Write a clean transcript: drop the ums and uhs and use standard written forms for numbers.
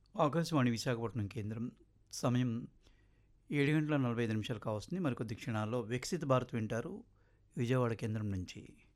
ఆకాశవాణి విశాఖపట్నం కేంద్రం. సమయం 7:45 కావస్తుంది. మరికొద్ది క్షణాల్లో వికసిత భారత్ వింటారు విజయవాడ కేంద్రం నుంచి.